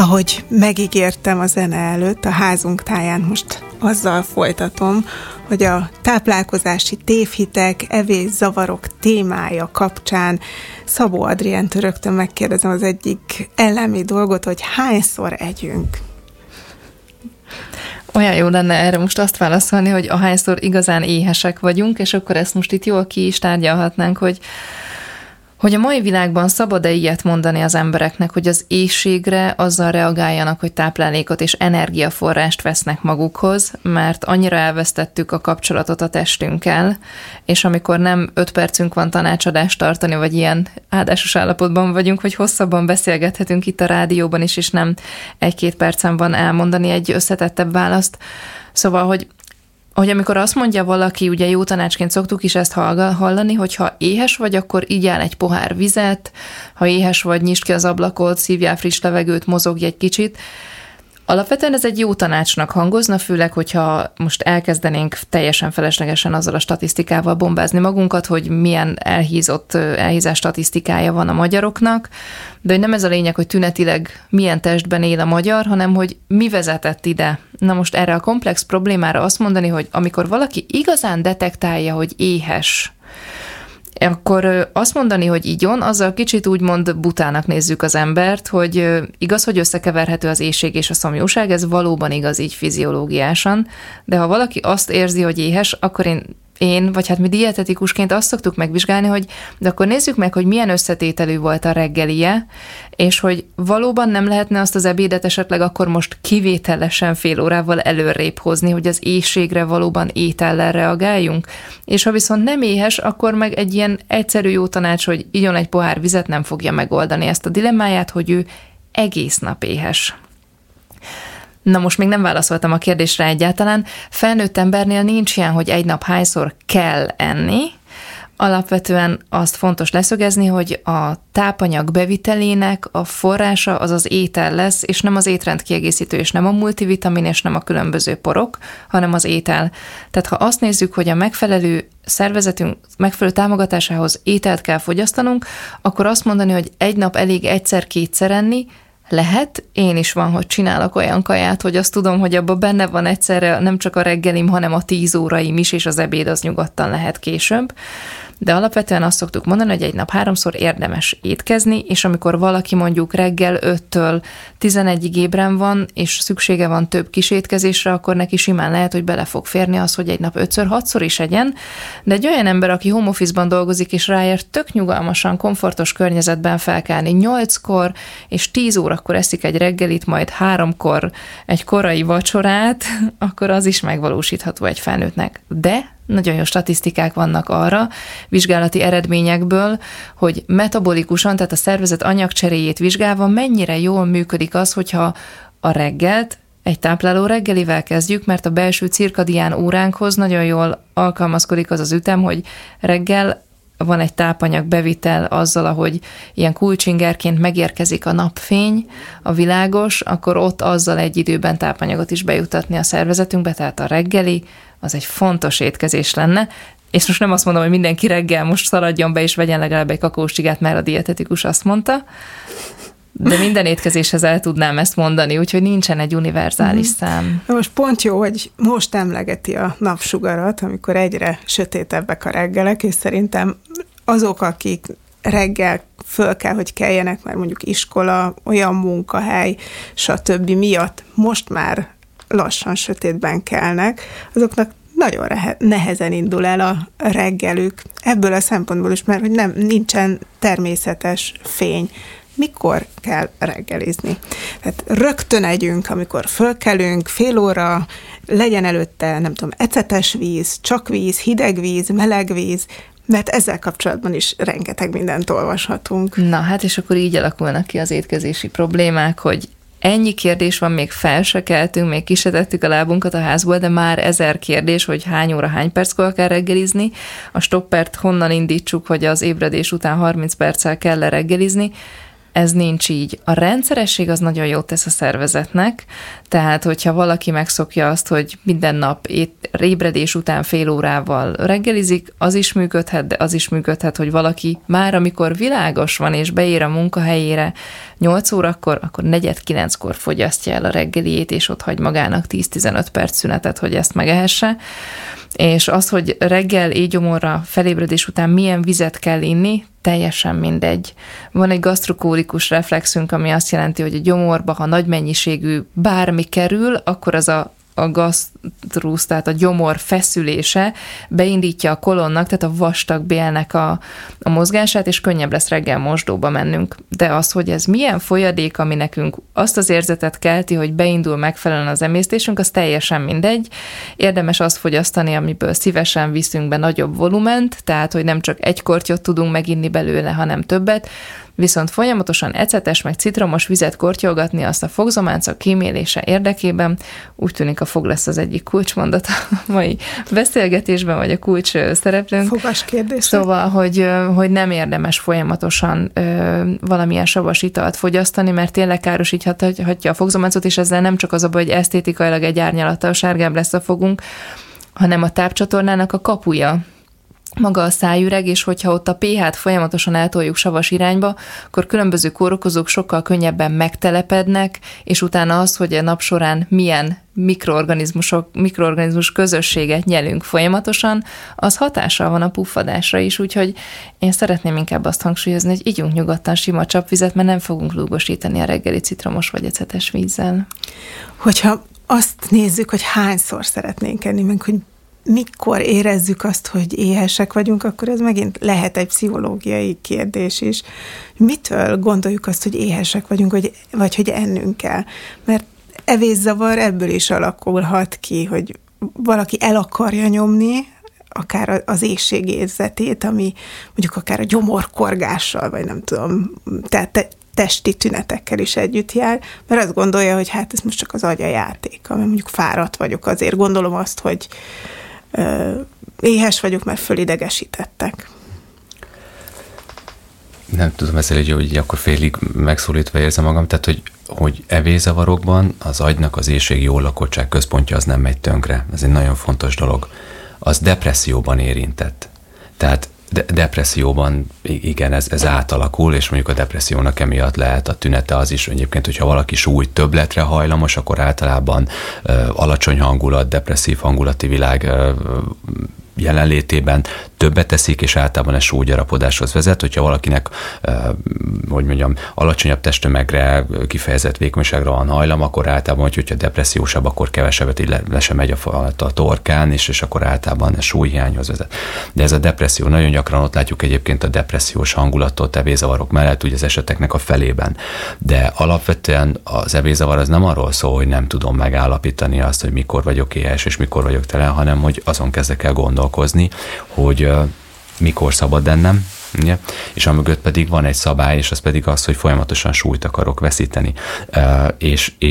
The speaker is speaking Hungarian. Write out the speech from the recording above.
Ahogy megígértem a zene előtt, a házunk táján most azzal folytatom, hogy a táplálkozási tévhitek, evészavarok témája kapcsán Szabó Adriántől rögtön megkérdezem az egyik elemi dolgot, hogy hányszor együnk? Olyan jó lenne erre most azt válaszolni, hogy ahányszor igazán éhesek vagyunk, és akkor ezt most itt jól ki is tárgyalhatnánk, hogy a mai világban szabad-e ilyet mondani az embereknek, hogy az éhségre azzal reagáljanak, hogy táplálékot és energiaforrást vesznek magukhoz, mert annyira elvesztettük a kapcsolatot a testünkkel, és amikor nem 5 percünk van tanácsadást tartani, vagy ilyen áldásos állapotban vagyunk, hogy hosszabban beszélgethetünk itt a rádióban is, és nem 1-2 percen van elmondani egy összetettebb választ. Szóval, hogy amikor azt mondja valaki, ugye jó tanácsként szoktuk is ezt hallani, hogy ha éhes vagy, akkor igyál egy pohár vizet, ha éhes vagy, nyisd ki az ablakot, szívjál friss levegőt, mozogj egy kicsit. Alapvetően ez egy jó tanácsnak hangozna, főleg, hogyha most elkezdenénk teljesen feleslegesen azzal a statisztikával bombázni magunkat, hogy milyen elhízás statisztikája van a magyaroknak, de hogy nem ez a lényeg, hogy tünetileg milyen testben él a magyar, hanem hogy mi vezetett ide. Na most erre a komplex problémára azt mondani, hogy amikor valaki igazán detektálja, hogy éhes, akkor azt mondani, hogy igyon, azzal kicsit úgymond butának nézzük az embert, hogy igaz, hogy összekeverhető az éhség és a szomjúság, ez valóban igaz így fiziológiásan, de ha valaki azt érzi, hogy éhes, akkor én, vagy hát mi dietetikusként azt szoktuk megvizsgálni, hogy de akkor nézzük meg, hogy milyen összetételű volt a reggelie, és hogy valóban nem lehetne azt az ebédet esetleg akkor most kivételesen fél órával előrébb hozni, hogy az éhségre valóban étellel reagáljunk. És ha viszont nem éhes, akkor meg egy ilyen egyszerű jó tanács, hogy igyon egy pohár vizet, nem fogja megoldani ezt a dilemmáját, hogy ő egész nap éhes. Na most még nem válaszoltam a kérdésre egyáltalán. Felnőtt embernél nincs ilyen, hogy egy nap hányszor kell enni. Alapvetően azt fontos leszögezni, hogy a tápanyag bevitelének a forrása az az étel lesz, és nem az étrendkiegészítő, és nem a multivitamin, és nem a különböző porok, hanem az étel. Tehát ha azt nézzük, hogy a megfelelő szervezetünk megfelelő támogatásához ételt kell fogyasztanunk, akkor azt mondani, hogy egy nap elég egyszer-kétszer enni, lehet, én is van, hogy csinálok olyan kaját, hogy azt tudom, hogy abban benne van egyszerre nem csak a reggelim, hanem a 10 óraim is, és az ebéd az nyugodtan lehet később. De alapvetően azt szoktuk mondani, hogy egy nap 3-szor érdemes étkezni, és amikor valaki mondjuk reggel 5-től 11-ig ébren van, és szüksége van több kis étkezésre, akkor neki simán lehet, hogy bele fog férni az, hogy egy nap 5-6-szor is egyen. De egy olyan ember, aki home office-ban dolgozik, és ráér tök nyugalmasan, komfortos környezetben felkelni 8-kor, és 10 órakor eszik egy reggelit, majd 3-kor egy korai vacsorát, akkor az is megvalósítható egy felnőttnek. De nagyon jó statisztikák vannak arra, vizsgálati eredményekből, hogy metabolikusan, tehát a szervezet anyagcseréjét vizsgálva mennyire jól működik az, hogyha a reggelt egy tápláló reggelivel kezdjük, mert a belső cirkadián óránkhoz nagyon jól alkalmazkodik az az ütem, hogy reggel van egy tápanyag bevitel azzal, ahogy ilyen kulcsingerként megérkezik a napfény, a világos, akkor ott azzal egy időben tápanyagot is bejutatni a szervezetünkbe, tehát a reggeli, az egy fontos étkezés lenne, és most nem azt mondom, hogy mindenki reggel most szaladjon be és vegyen legalább egy kakaócsigát, mert a dietetikus azt mondta, de minden étkezéshez el tudnám ezt mondani, úgyhogy nincsen egy univerzális szám. Most pont jó, hogy most emlegeti a napsugarat, amikor egyre sötétebbek a reggelek, és szerintem azok, akik reggel föl kell, hogy keljenek, mert mondjuk iskola, olyan munkahely, stb. Miatt most már lassan sötétben kelnek, azoknak nagyon nehezen indul el a reggelük. Ebből a szempontból is, mert hogy nincsen természetes fény. Mikor kell reggelizni? Tehát rögtön együnk, amikor fölkelünk, fél óra, legyen előtte, nem tudom, ecetes víz, csak víz, hideg víz, meleg víz, mert ezzel kapcsolatban is rengeteg mindent olvashatunk. Na hát, és akkor így alakulnak ki az étkezési problémák, hogy ennyi kérdés van, még fel se keltünk, még ki se tettük a lábunkat a házból, de már 1000 kérdés, hogy hány óra, hány perckor kell reggelizni. A stoppert honnan indítsuk, hogy az ébredés után 30 perccel kell reggelizni. Ez nincs így. A rendszeresség az nagyon jót tesz a szervezetnek, tehát hogyha valaki megszokja azt, hogy minden nap ébredés után fél órával reggelizik, az is működhet, de az is működhet, hogy valaki már amikor világos van és beér a munkahelyére 8 órakor, akkor 8:45-kor fogyasztja el a reggeliét, és ott hagy magának 10-15 perc szünetet, hogy ezt megehesse. És az, hogy reggel éjgyomorra felébredés után milyen vizet kell inni, teljesen mindegy. Van egy gasztrokólikus reflexünk, ami azt jelenti, hogy a gyomorba, ha nagy mennyiségű bármi kerül, akkor az a gasztrusz, tehát a gyomor feszülése beindítja a kolonnak, tehát a vastag bélnek a mozgását, és könnyebb lesz reggel mosdóba mennünk. De az, hogy ez milyen folyadék, ami nekünk azt az érzetet kelti, hogy beindul megfelelően az emésztésünk, az teljesen mindegy. Érdemes azt fogyasztani, amiből szívesen viszünk be nagyobb volument, tehát, hogy nem csak egy kortyot tudunk meginni belőle, hanem többet, viszont folyamatosan ecetes meg citromos vizet kortyolgatni azt a fogzománcok kímélése érdekében. Úgy tűnik, a fog lesz az egyik kulcsmondat a mai beszélgetésben, vagy a kulcs szereplőnk. Fogas kérdés. Szóval, hogy nem érdemes folyamatosan valamilyen savas italt fogyasztani, mert tényleg károsíthatja a fogzománcot, és ezzel nem csak az a baj, hogy esztétikailag egy árnyalattal sárgább lesz a fogunk, hanem a tápcsatornának a kapuja, maga a szájüreg, és hogyha ott a pH-t folyamatosan eltoljuk savas irányba, akkor különböző kórokozók sokkal könnyebben megtelepednek, és utána az, hogy a nap során milyen mikroorganizmus közösséget nyelünk folyamatosan, az hatással van a puffadásra is, úgyhogy én szeretném inkább azt hangsúlyozni, hogy igyunk nyugodtan sima csapvizet, mert nem fogunk lúgosítani a reggeli citromos vagy ecetes vízzel. Hogyha azt nézzük, hogy hányszor szeretnénk enni, meg hogy mikor érezzük azt, hogy éhesek vagyunk, akkor ez megint lehet egy pszichológiai kérdés is. Mitől gondoljuk azt, hogy éhesek vagyunk, vagy hogy ennünk kell? Mert evészavar ebből is alakulhat ki, hogy valaki el akarja nyomni akár az éhségérzetét, ami mondjuk akár a gyomorkorgással, vagy nem tudom, tehát testi tünetekkel is együtt jár, mert azt gondolja, hogy hát ez most csak az agya játéka, mert mondjuk fáradt vagyok, azért gondolom azt, hogy éhes vagyok, mert fölidegesítettek. Nem tudom ezzel hogy akkor félig megszólítva érzem magam, tehát hogy evészavarokban az agynak az éhségi jól lakottság központja az nem megy tönkre. Ez egy nagyon fontos dolog. Az depresszióban érintett. Tehát depresszióban igen, ez átalakul, és mondjuk a depressziónak emiatt lehet a tünete az is, egyébként, hogyha valaki súly többletre hajlamos, akkor általában alacsony hangulat, depresszív hangulati világ jelenlétében többet teszik, és általában ez súlygyarapodáshoz vezet. Hogyha valakinek, hogy mondjam, alacsonyabb testtömegre, kifejezett vékonyságra van hajlam, akkor általában, hogyha depressziósabb, akkor kevesebbet így le sem megy a torkán, és akkor általában ez súlyhiányhoz vezet. De ez a depresszió, nagyon gyakran ott látjuk egyébként a depressziós hangulatot evészavarok mellett, ugye az eseteknek a felében. De alapvetően az evészavar az nem arról szól, hogy nem tudom megállapítani azt, hogy mikor vagyok éhes, és mikor vagyok telen, hanem hogy azon kezdek el gondolkozni, hogy mikor szabad ennem, ugye? És amögött pedig van egy szabály, és az pedig az, hogy folyamatosan súlyt akarok veszíteni. És